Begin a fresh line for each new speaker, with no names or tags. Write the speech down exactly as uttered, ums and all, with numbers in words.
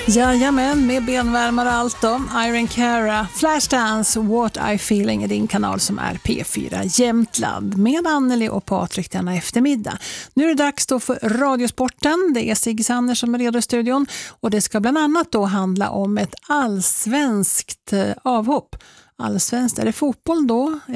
Jajamän, med benvärmare och allt då. Irene Cara, Flashdance, What I Feeling är din kanal som är P fyra Jämtland med Anneli och Patrik denna eftermiddag. Nu är det dags då för Radiosporten. Det är Sigge Sander som är redo i studion och det ska bland annat då handla om ett allsvenskt avhopp. Allsvenskt, är det fotboll då